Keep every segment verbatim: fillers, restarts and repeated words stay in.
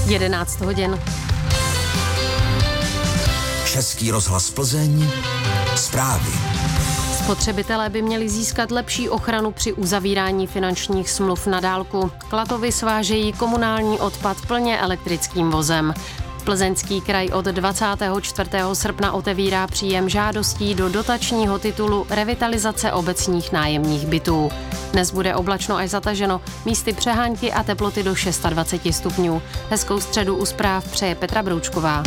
jedenáct hodin. Český rozhlas Plzeň. Zprávy. Spotřebitelé by měli získat lepší ochranu při uzavírání finančních smluv na dálku. Klatovy svážejí komunální odpad plně elektrickým vozem. Plzeňský kraj od dvacátého čtvrtého srpna otevírá příjem žádostí do dotačního titulu Revitalizace obecních nájemních bytů. Dnes bude oblačno až zataženo, místy přehánky a teploty do dvacet šest stupňů. Hezkou středu u zpráv přeje Petra Broučková.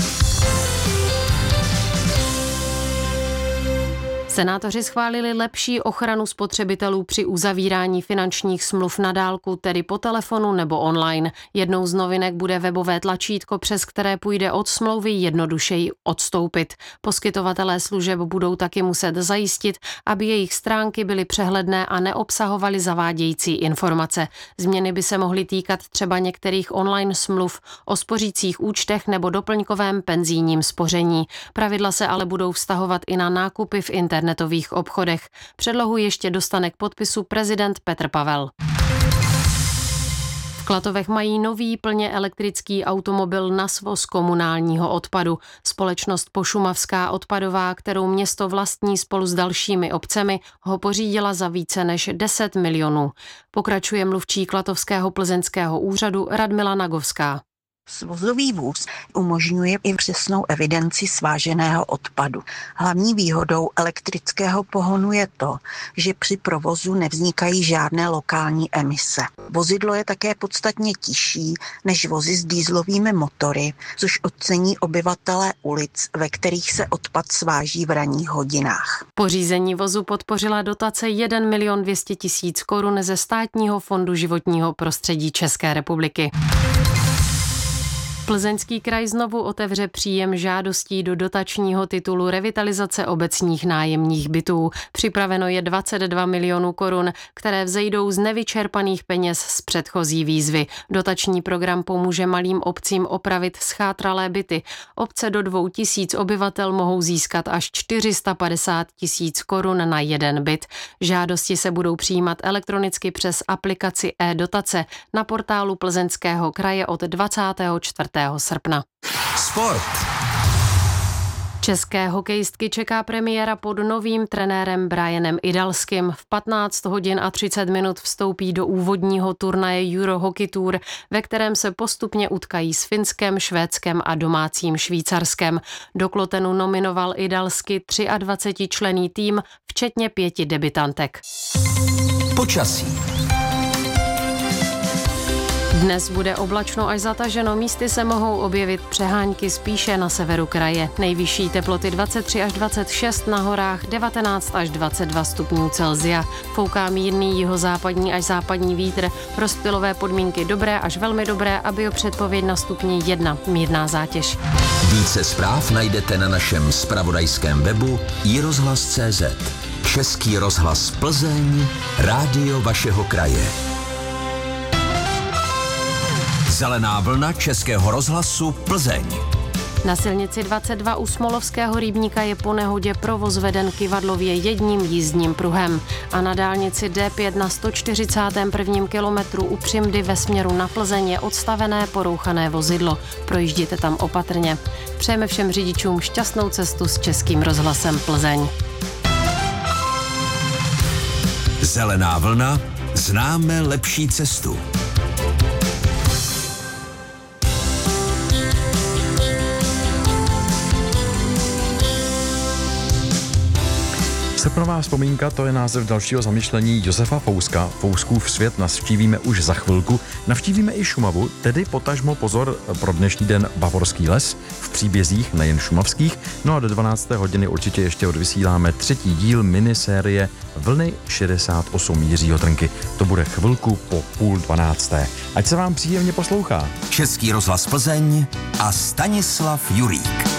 Senátoři schválili lepší ochranu spotřebitelů při uzavírání finančních smluv na dálku, tedy po telefonu nebo online. Jednou z novinek bude webové tlačítko, přes které půjde od smlouvy jednodušeji odstoupit. Poskytovatelé služeb budou taky muset zajistit, aby jejich stránky byly přehledné a neobsahovaly zavádějící informace. Změny by se mohly týkat třeba některých online smluv o spořících účtech nebo doplňkovém penzijním spoření. Pravidla se ale budou vztahovat i na nákupy v internetu. internetových obchodech. Předlohu ještě dostane k podpisu prezident Petr Pavel. V Klatovech mají nový plně elektrický automobil na svoz komunálního odpadu. Společnost Pošumavská odpadová, kterou město vlastní spolu s dalšími obcemi, ho pořídila za více než deset milionů. Pokračuje mluvčí klatovského plzeňského úřadu Radmila Nagovská. Svozový vůz umožňuje i přesnou evidenci sváženého odpadu. Hlavní výhodou elektrického pohonu je to, že při provozu nevznikají žádné lokální emise. Vozidlo je také podstatně tižší než vozy s dieselovými motory, což ocení obyvatelé ulic, ve kterých se odpad sváží v ranních hodinách. Pořízení vozu podpořila dotace jedna milion dvě stě tisíc korun ze Státního fondu životního prostředí České republiky. Plzeňský kraj znovu otevře příjem žádostí do dotačního titulu Revitalizace obecních nájemních bytů. Připraveno je dvacet dva milionů korun, které vzejdou z nevyčerpaných peněz z předchozí výzvy. Dotační program pomůže malým obcím opravit schátralé byty. Obce do dvou tisíc obyvatel mohou získat až čtyři sta padesát tisíc korun na jeden byt. Žádosti se budou přijímat elektronicky přes aplikaci e-dotace na portálu Plzeňského kraje od dvacátého čtvrtého srpna. Sport. České hokejistky čeká premiéra pod novým trenérem Brianem Idalským. V patnáct hodin a třicet minut vstoupí do úvodního turnaje Euro Hockey Tour, ve kterém se postupně utkají s Finskem, Švédskem a domácím Švýcarskem. Do Klotenu nominoval Idalsky dvacetičlenný tým, včetně pěti debutantek. Počasí. Dnes bude oblačno až zataženo, místy se mohou objevit přehánky spíše na severu kraje. Nejvyšší teploty dvacet tři až dvacet šest, na horách devatenáct až dvacet dva stupňů Celsia. Fouká mírný jihozápadní až západní vítr, rozptylové podmínky dobré až velmi dobré a biopředpověď na stupni jedna, mírná zátěž. Více zpráv najdete na našem zpravodajském webu i rozhlas tečka cé zet. Český rozhlas Plzeň, rádio vašeho kraje. Zelená vlna Českého rozhlasu Plzeň. Na silnici dvacet dva u Smolovského rybníka je po nehodě provoz veden kyvadlově jedním jízdním pruhem. A na dálnici D pět na sto čtyřicátém prvním kilometru u Přimdy ve směru na Plzeň je odstavené porouchané vozidlo. Projížděte tam opatrně. Přejeme všem řidičům šťastnou cestu s Českým rozhlasem Plzeň. Zelená vlna, známe lepší cestu. Srpnová vzpomínka, to je název dalšího zamyšlení Josefa Fouska. Fouskův svět navštívíme už za chvilku. Navštívíme i Šumavu, tedy potažmo pozor pro dnešní den Bavorský les v příbězích nejen šumavských. No a do dvanácté hodiny určitě ještě odvysíláme třetí díl minisérie Vlny šedesát osm Jiřího Trnky. To bude chvilku po půl dvanácté. Ať se vám příjemně poslouchá. Český rozhlas Plzeň a Stanislav Jurík.